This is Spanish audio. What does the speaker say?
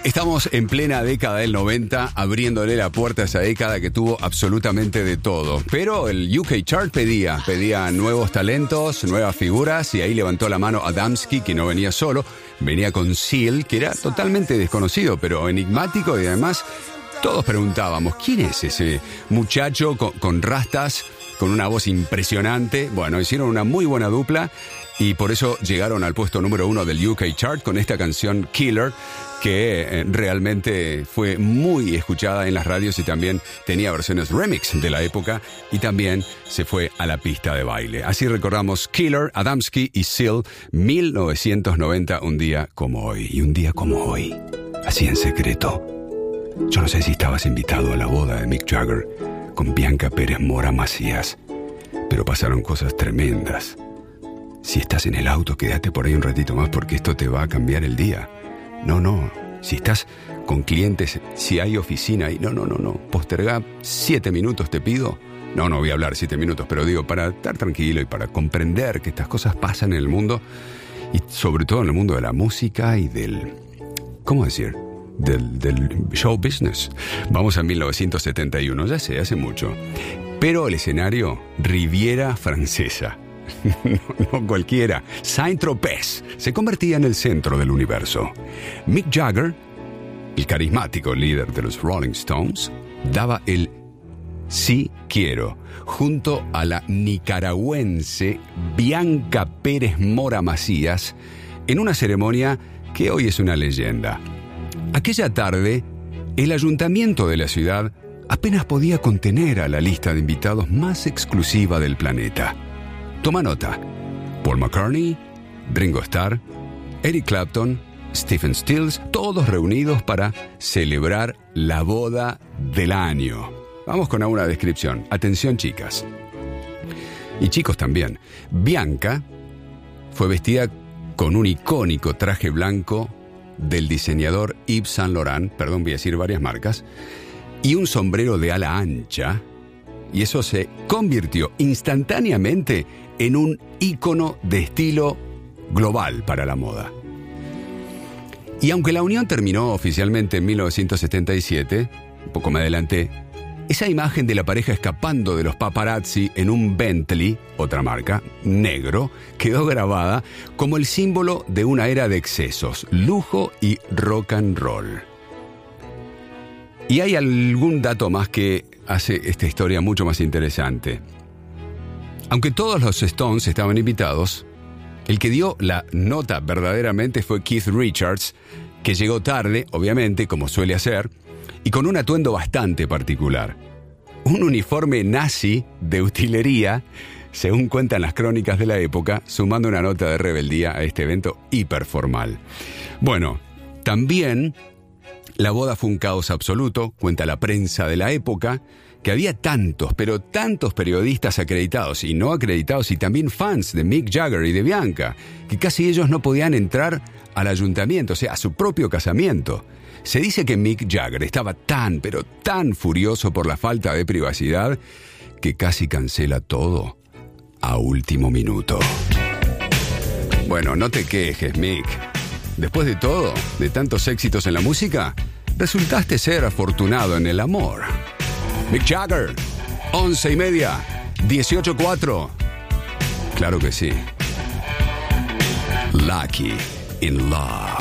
Estamos en plena década del 90, abriéndole la puerta a esa década que tuvo absolutamente de todo. Pero el UK Chart pedía nuevos talentos, nuevas figuras, y ahí levantó la mano Adamski, que no venía solo, venía con Seal, que era totalmente desconocido, pero enigmático, y además todos preguntábamos, ¿quién es ese muchacho con rastas, con una voz impresionante? Bueno, hicieron una muy buena dupla y por eso llegaron al puesto número 1 del UK Chart con esta canción Killer, que realmente fue muy escuchada en las radios y también tenía versiones remix de la época y también se fue a la pista de baile. Así recordamos Killer, Adamski y Seal, 1990, un día como hoy. Y un día como hoy, así en secreto. Yo no sé si estabas invitado a la boda de Mick Jagger con Bianca Pérez Mora Macías, pero pasaron cosas tremendas. Si estás en el auto, quédate por ahí un ratito más porque esto te va a cambiar el día. No. Si estás con clientes, si hay oficina y no. Postergá 7 minutos, te pido. No voy a hablar 7 minutos, pero digo, para estar tranquilo y para comprender que estas cosas pasan en el mundo y sobre todo en el mundo de la música y del... ¿Cómo decir? Del show business. Vamos a 1971, ya sé, hace mucho. Pero el escenario, Riviera Francesa. No cualquiera. Saint-Tropez se convertía en el centro del universo. Mick Jagger, el carismático líder de los Rolling Stones, daba el sí quiero junto a la nicaragüense Bianca Pérez Mora Macías en una ceremonia que hoy es una leyenda. Aquella tarde, el ayuntamiento de la ciudad apenas podía contener a la lista de invitados más exclusiva del planeta. Toma nota: Paul McCartney, Ringo Starr, Eric Clapton, Stephen Stills, todos reunidos para celebrar la boda del año. Vamos con una descripción. Atención, chicas. Y chicos también. Bianca fue vestida con un icónico traje blanco del diseñador Yves Saint Laurent, perdón, voy a decir varias marcas, y un sombrero de ala ancha, y eso se convirtió instantáneamente en un ícono de estilo global para la moda. Y aunque la unión terminó oficialmente en 1977, un poco me adelanté, esa imagen de la pareja escapando de los paparazzi en un Bentley, otra marca, negro, quedó grabada como el símbolo de una era de excesos, lujo y rock and roll. Y hay algún dato más que hace esta historia mucho más interesante. Aunque todos los Stones estaban invitados, el que dio la nota verdaderamente fue Keith Richards, que llegó tarde, obviamente, como suele hacer, y con un atuendo bastante particular. Un uniforme nazi de utilería, según cuentan las crónicas de la época, sumando una nota de rebeldía a este evento hiperformal. Bueno, también la boda fue un caos absoluto, cuenta la prensa de la época, que había tantos, pero tantos periodistas acreditados y no acreditados y también fans de Mick Jagger y de Bianca, que casi ellos no podían entrar al ayuntamiento, o sea, a su propio casamiento. Se dice que Mick Jagger estaba tan, pero tan furioso por la falta de privacidad que casi cancela todo a último minuto. Bueno, no te quejes, Mick. Después de todo, de tantos éxitos en la música, resultaste ser afortunado en el amor. Mick Jagger, 11:30, 18:04. Claro que sí. Lucky in Love.